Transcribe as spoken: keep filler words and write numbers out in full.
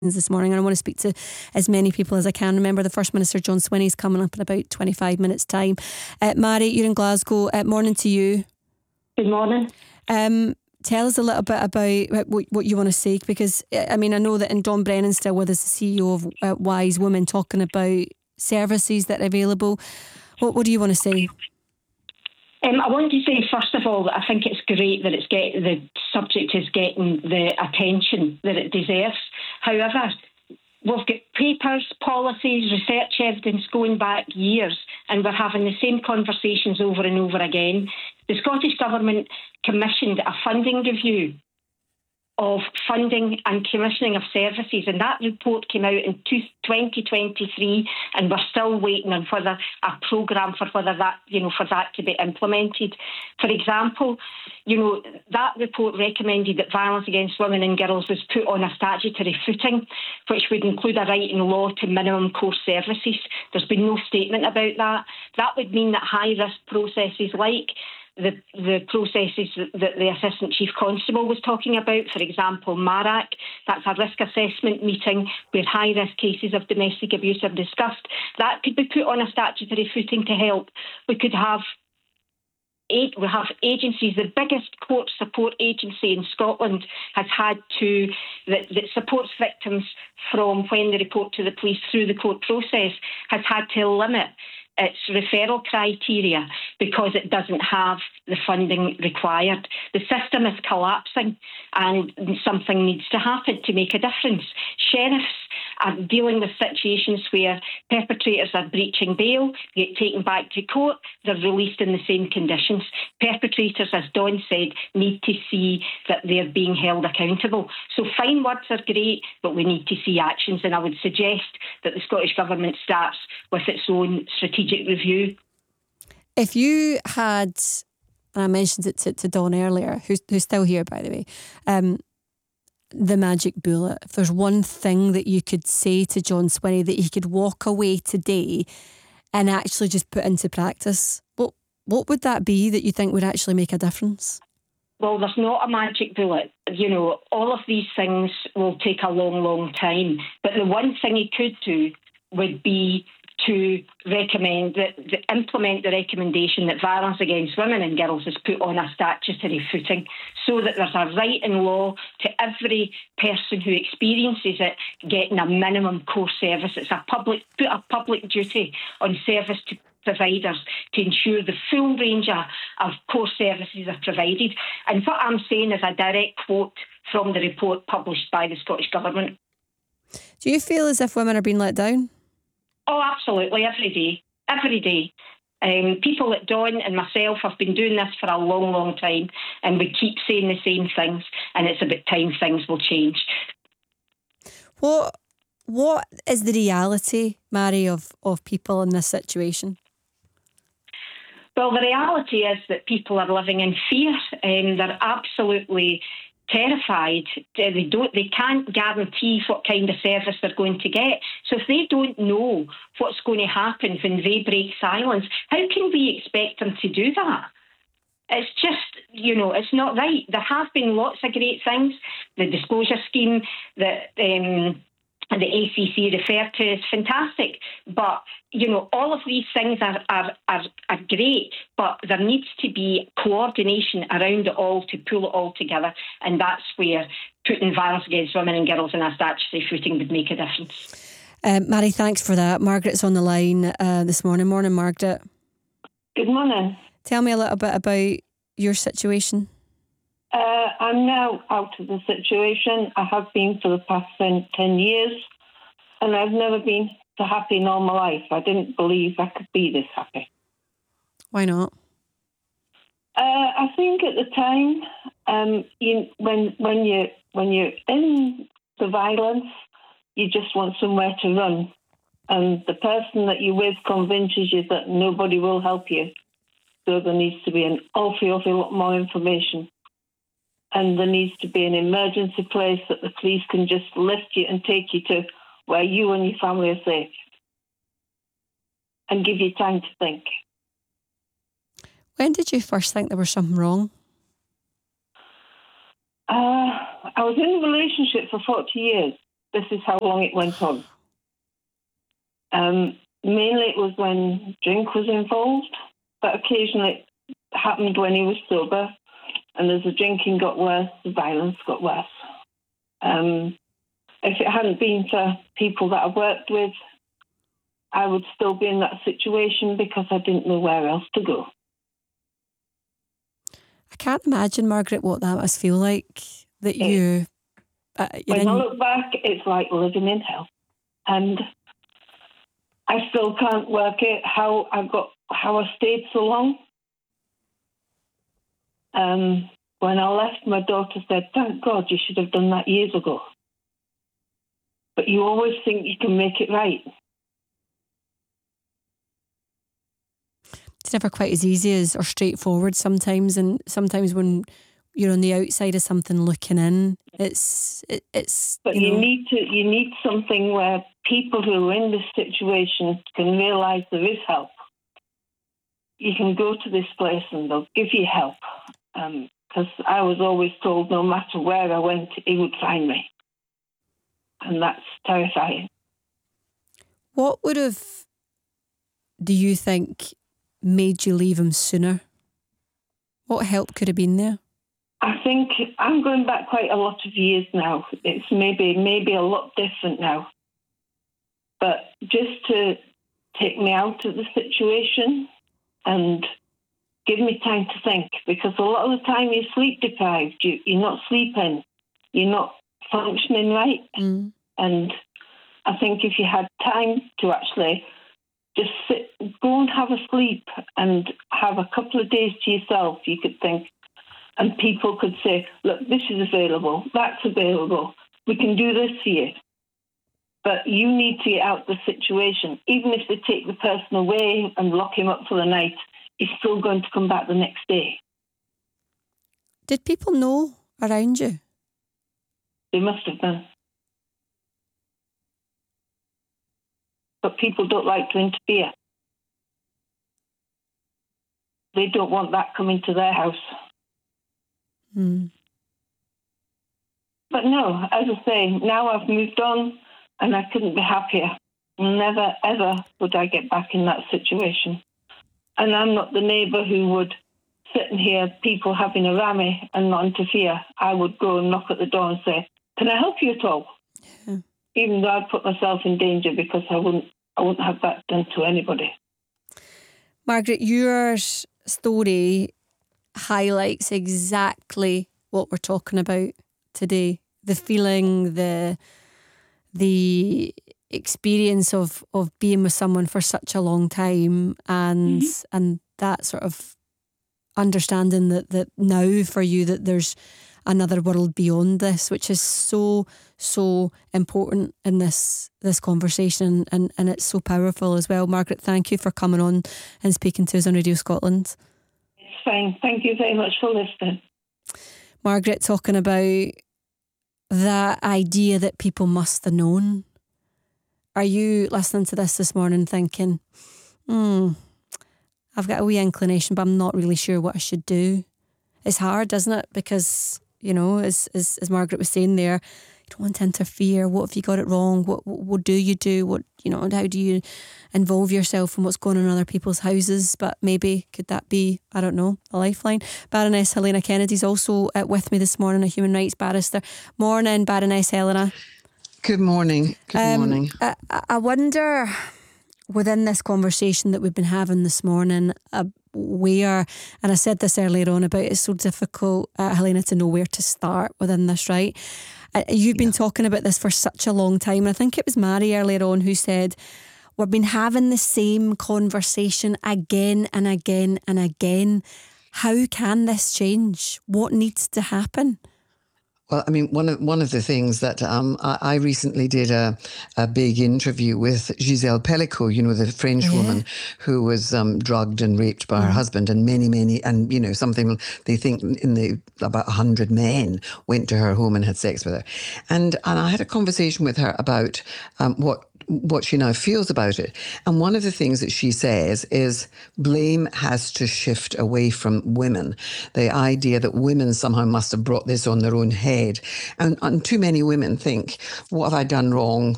this morning, and I want to speak to as many people as I can. Remember, the First Minister John Swinney is coming up in about twenty-five minutes time. uh, Mary, you're in Glasgow. Uh, morning to you. Good morning. Um, tell us a little bit about what, what you want to say, because I mean I know that in Dawn Brennan's still with us, the C E O of uh, Wise Women, talking about services that are available. What, what do you want to say? Um, I want to say, first of all, that I think it's great that it's get, the subject is getting the attention that it deserves. However, we've got papers, policies, research evidence going back years, and we're having the same conversations over and over again. The Scottish Government commissioned a funding review of funding and commissioning of services, and that report came out in twenty twenty-three, and we're still waiting on whether a programme for whether that, you know, for that to be implemented. For example, you know, that report recommended that violence against women and girls was put on a statutory footing, which would include a right in law to minimum core services. There's been no statement about that. That would mean that high-risk processes like the the processes that the Assistant Chief Constable was talking about, for example, MARAC, that's a risk assessment meeting where high-risk cases of domestic abuse are discussed, that could be put on a statutory footing to help. We could have eight, we have agencies. The biggest court support agency in Scotland has had to, that, that supports victims from when they report to the police through the court process, has had to limit its referral criteria because it doesn't have the funding required. The system is collapsing and something needs to happen to make a difference. Sheriffs are dealing with situations where perpetrators are breaching bail, get taken back to court, they're released in the same conditions. Perpetrators, as Dawn said, need to see that they're being held accountable. So fine words are great, but we need to see actions, and I would suggest that the Scottish Government starts with its own strategic review. If you had, and I mentioned it to, to Dawn earlier, who's, who's still here, by the way, um, the magic bullet, if there's one thing that you could say to John Swinney that he could walk away today and actually just put into practice, what what would that be that you think would actually make a difference? Well, there's not a magic bullet. You know, all of these things will take a long, long time. But the one thing he could do would be to recommend that, that implement the recommendation that violence against women and girls is put on a statutory footing, so that there's a right in law to every person who experiences it getting a minimum core service. It's a public put a public duty on service to providers to ensure the full range of, of core services are provided. And what I'm saying is a direct quote from the report published by the Scottish Government. Do you feel as if women are being let down? Oh, absolutely, every day, every day. Um, people like Dawn and myself have been doing this for a long, long time, and we keep saying the same things, and it's about time things will change. What What is the reality, Mary, of, of people in this situation? Well, the reality is that people are living in fear, and they're absolutely terrified. They don't. They can't guarantee what kind of service they're going to get. So if they don't know what's going to happen when they break silence, how can we expect them to do that? It's just, you know, it's not right. There have been lots of great things. The disclosure scheme that um, the A C C referred to is fantastic. But, you know, all of these things are, are, are, are great, but there needs to be coordination around it all to pull it all together. And that's where putting violence against women and girls in a statutory footing would make a difference. Um, Mary, thanks for that. Margaret's on the line uh, this morning. Morning, Margaret. Good morning. Tell me a little bit about your situation. Uh, I'm now out of the situation. I have been for the past ten, ten years, and I've never been so happy in all my life. I didn't believe I could be this happy. Why not? Uh, I think at the time, um, you, when when you when you're in the violence, you just want somewhere to run, and the person that you're with convinces you that nobody will help you. So there needs to be an awful, awful lot more information. And there needs to be an emergency place that the police can just lift you and take you to where you and your family are safe. And give you time to think. When did you first think there was something wrong? Uh, I was in a relationship for forty years. this is how long it went on. Um, mainly it was when drink was involved, but occasionally it happened when he was sober. And as the drinking got worse, the violence got worse. Um, if it hadn't been for people that I worked with, I would still be in that situation because I didn't know where else to go. I can't imagine, Margaret, what that must feel like. That it, you, uh, when in... I look back, it's like living in hell, and I still can't work it how I got how I stayed so long. Um, when I left, my daughter said, "Thank God, you should have done that years ago." But you always think you can make it right. It's never quite as easy as or straightforward sometimes, and sometimes when you're on the outside of something looking in, it's it, it's. But you, you know, need to you need something where people who are in this situation can realise there is help. You can go to this place and they'll give you help. Because um, I was always told no matter where I went, he would find me, and that's terrifying. What would have, do you think, made you leave him sooner? What help could have been there? I think I'm going back quite a lot of years now. It's maybe maybe a lot different now. But just to take me out of the situation and give me time to think, because a lot of the time you're sleep deprived, you, you're not sleeping, you're not functioning right. Mm. And I think if you had time to actually just sit, go and have a sleep and have a couple of days to yourself, you could think, and people could say, look, this is available, that's available, we can do this for you. But you need to get out of the situation. Even if they take the person away and lock him up for the night, he's still going to come back the next day. Did people know around you? They must have done. But people don't like to interfere. They don't want that coming to their house. Mm. But no, as I say, now I've moved on and I couldn't be happier. Never, ever would I get back in that situation. And I'm not the neighbour who would sit and hear people having a rammy and not interfere. I would go and knock at the door and say, can I help you at all? Yeah. Even though I'd put myself in danger, because I wouldn't, I wouldn't have that done to anybody. Margaret, your story highlights exactly what we're talking about today. The feeling, the the experience of, of being with someone for such a long time, and mm-hmm. and that sort of understanding that, that now for you that there's another world beyond this, which is so, so important in this this conversation, and, and it's so powerful as well. Margaret, thank you for coming on and speaking to us on Radio Scotland. It's fine. Thank you very much for listening. Margaret talking about that idea that people must have known. Are you listening to this this morning thinking, hmm, I've got a wee inclination, but I'm not really sure what I should do? It's hard, isn't it? Because, you know, as as, as Margaret was saying there, you don't want to interfere. What if you got it wrong? What, what what do you do? What, you know, and how do you involve yourself in what's going on in other people's houses? But maybe could that be, I don't know, a lifeline? Baroness Helena Kennedy's also uh, with me this morning, a human rights barrister. Morning, Baroness Helena. Good morning. Good um, morning. I, I wonder, within this conversation that we've been having this morning, uh, where, and I said this earlier on about it's so difficult, uh, Helena, to know where to start within this, right? Uh, you've been yeah. talking about this for such a long time. And I think it was Mary earlier on who said, we've been having the same conversation again and again and again. How can this change? What needs to happen? Well, I mean, one of one of the things that um, I, I recently did a, a big interview with Gisèle Pellicot, you know, the French yeah. woman who was um, drugged and raped by mm. her husband, and many, many, and, you know, something they think in the about a hundred men went to her home and had sex with her. And, and I had a conversation with her about um, what what she now feels about it. And one of the things that she says is blame has to shift away from women. The idea that women somehow must have brought this on their own head. And, and too many women think, what have I done wrong?